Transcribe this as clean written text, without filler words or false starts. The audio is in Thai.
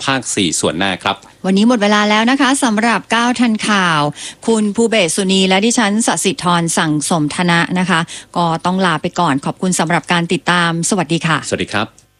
ภาค 4 ส่วนหน้าครับวันนี้หมดเวลาแล้วนะคะสำหรับ9ทันข่าวคุณภูเบศสุนีและดิฉันสศิธรสั่งสมธนะนะคะก็ต้องลาไปก่อนขอบคุณสำหรับการติดตามสวัสดีค่ะสวัสดีครับ